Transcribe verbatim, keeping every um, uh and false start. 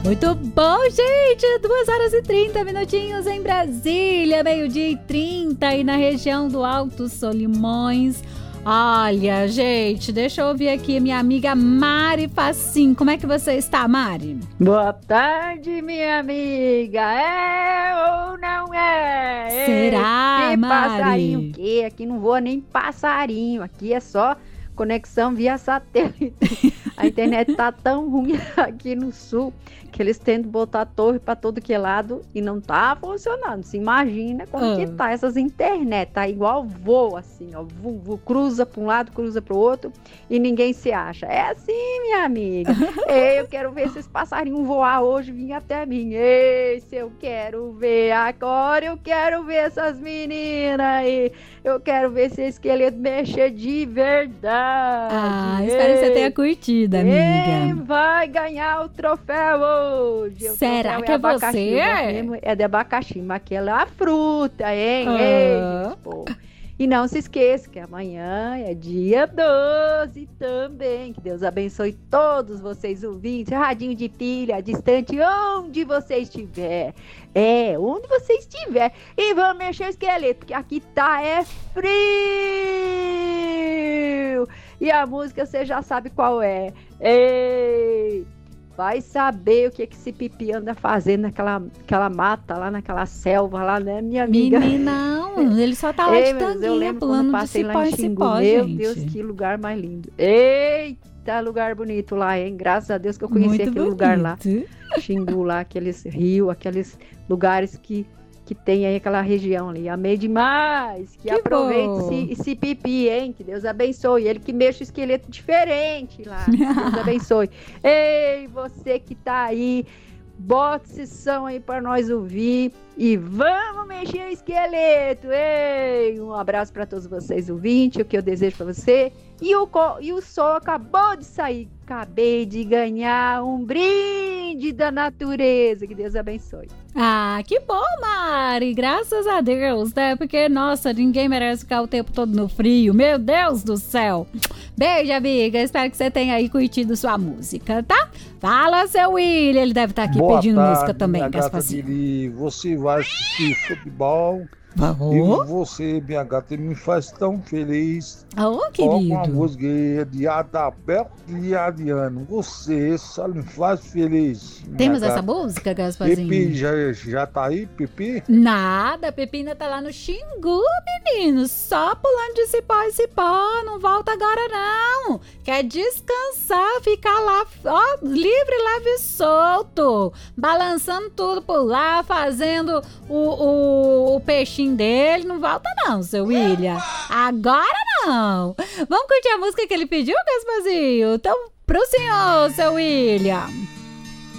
Muito bom, gente! duas horas e trinta minutinhos em Brasília, meio-dia e trinta e na região do Alto Solimões. Olha, gente, deixa eu ouvir aqui a minha amiga Mari Facim. Como é que você está, Mari? Boa tarde, minha amiga. É ou não é? Será, que Mari? Passarinho o quê? Aqui não voa nem passarinho. Aqui é só conexão via satélite. A internet tá tão ruim aqui no sul que eles tentam botar torre para todo que é lado e não tá funcionando. Se imagina como Ah. que tá essas internet, tá igual voo assim, ó, vu, vu, cruza para um lado, cruza para o outro e ninguém se acha. É assim, minha amiga. Ei, eu quero ver esses passarinhos voar hoje, vir até mim. Ei, se eu quero ver agora, eu quero ver essas meninas aí. Eu quero ver esse esqueleto mexer de verdade. Ah, espero que você tenha curtido, amiga. Quem vai ganhar o troféu hoje? O Será troféu que é abacaxi. você? Eu gosto mesmo é de abacaxi, mas aquela é a fruta, hein? Ah. Ei, gente, pô. E não se esqueça que amanhã é dia doze também. Que Deus abençoe todos vocês ouvintes. Radinho de pilha, distante, onde você estiver. É, onde você estiver. E vamos mexer o esqueleto, porque aqui tá é frio. E a música você já sabe qual é. Ei! Vai saber o que, que esse pipi anda fazendo naquela aquela mata lá, naquela selva lá, né, minha amiga? Menina, não, ele só tá lá Ei, de mas eu tanguinha, lembro pulando quando de passei cipó lá em em Xingu. cipó, Meu gente. Deus, que lugar mais lindo. Eita, lugar bonito lá, hein? Graças a Deus que eu conheci Muito aquele bonito. lugar lá. Xingu lá, aqueles rios, aqueles lugares que, que tem aí aquela região ali. Amei demais. Que, Que aproveite bom. esse, esse pipi, hein? Que Deus abençoe. Ele que mexe o esqueleto diferente lá. Que Deus abençoe. Ei, você que tá aí, bota esse som aí pra nós ouvir e vamos mexer o esqueleto. Ei, um abraço pra todos vocês ouvintes, o que eu desejo pra você. E o, co- e o sol acabou de sair. Acabei de ganhar um brinde da natureza. Que Deus abençoe. Ah, que bom, Mari, graças a Deus, né? Porque, nossa, ninguém merece ficar o tempo todo no frio, meu Deus do céu. Beijo, amiga, espero que você tenha aí curtido sua música, tá? Fala, seu William, ele deve estar aqui Boa pedindo tarde, música também, minha gata Gasparzinho. Diri. Você vai assistir futebol Vamos. e você, minha gata, me faz tão feliz. Ô, Coloca uma querido. música de Adalberto e Adriano. Você só me faz feliz. minha Temos essa gata. música, Gasparzinho? Pipi, já, já tá aí, Pipi? Nada, a Pepina tá lá no Xingu, menino, só pulando de cipó em cipó, não volta agora não, quer descansar, ficar lá, ó, livre, leve e solto, balançando tudo por lá, fazendo o, o, o peixinho dele, não volta não, seu William, agora não. Vamos curtir a música que ele pediu, Gasparzinho? Então, pro senhor, seu William.